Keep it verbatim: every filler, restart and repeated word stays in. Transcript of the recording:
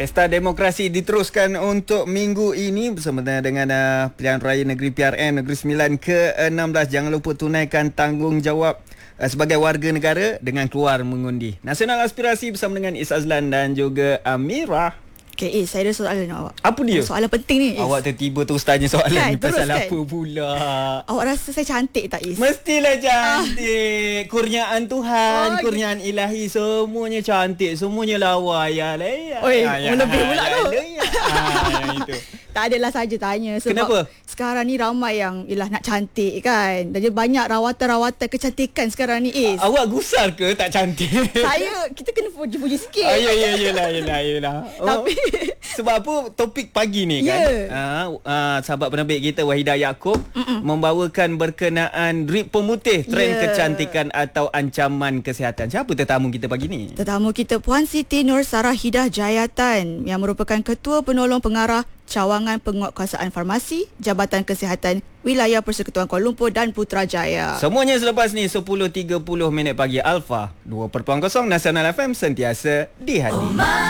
Pesta Demokrasi diteruskan untuk minggu ini bersama dengan uh, pilihan raya negeri P R N Negeri Sembilan ke enam belas. Jangan lupa tunaikan tanggungjawab uh, sebagai warga negara dengan keluar mengundi. Nasional Aspirasi bersama dengan Is Azlan dan juga Amira. Okay, Is, saya ada soalan awak. Apa dia? Soalan penting ni, Is. Awak tertiba terus tanya soalan Kan, ni pasal terus, kan? apa pula? Awak rasa saya cantik tak, Is? Mestilah cantik. Kurniaan Tuhan, Oh, kurniaan ilahi, semuanya cantik, semuanya lawa ya lah. Oi, melebih pula tu. Ah, itu. Tak adalah saja tanya sebab Kenapa? sekarang ni ramai yang ialah nak cantik kan. Dan banyak rawatan-rawatan kecantikan sekarang ni, Is. Awak gusar ke tak cantik? Saya, kita kena puji-puji sikit. Ah, ya, ya, yelah, yelah, yelah. Oh, Tapi sebab apa topik pagi ni kan? Ya. Ah, ah, sahabat penerbit kita Wahidah Yaakob membawakan berkenaan drip pemutih, trend Ya. kecantikan atau ancaman kesihatan. Siapa tetamu kita pagi ni? tetamu kita Puan Siti Nur Sarahidah Jayatan yang merupakan Ketua Penolong Pengarah Cawangan Penguatkuasaan Farmasi Jabatan Kesihatan Wilayah Persekutuan Kuala Lumpur dan Putrajaya. Semuanya selepas ni sepuluh tiga puluh minit pagi. Alpha dua kosong Nasional F M sentiasa di hati.